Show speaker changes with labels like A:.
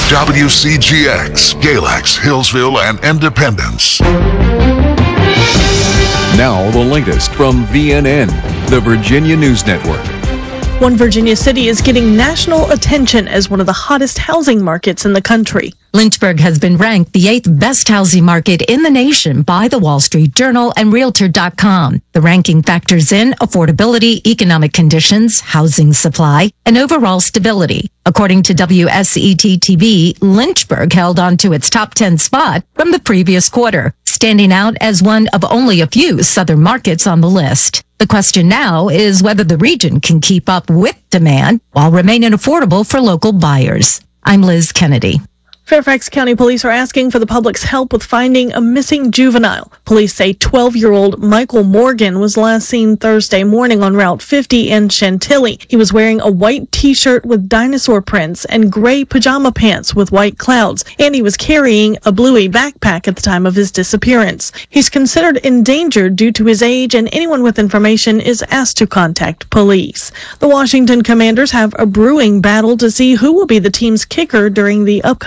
A: WCGX, Galax, Hillsville, and Independence.
B: Now the latest from VNN, the Virginia News Network.
C: One Virginia city is getting national attention as one of the hottest housing markets in the country.
D: Lynchburg has been ranked the 8th best housing market in the nation by the Wall Street Journal and Realtor.com. The ranking factors in affordability, economic conditions, housing supply, and overall stability. According to WSET-TV, Lynchburg held on to its top 10 spot from the previous quarter, standing out as one of only a few southern markets on the list. The question now is whether the region can keep up with demand while remaining affordable for local buyers. I'm Liz Kennedy.
C: Fairfax County Police are asking for the public's help with finding a missing juvenile. Police say 12-year-old Michael Morgan was last seen Thursday morning on Route 50 in Chantilly. He was wearing a white T-shirt with dinosaur prints and gray pajama pants with white clouds, and he was carrying a bluey backpack at the time of his disappearance. He's considered endangered due to his age, and anyone with information is asked to contact police. The Washington Commanders have a brewing battle to see who will be the team's kicker during the upcoming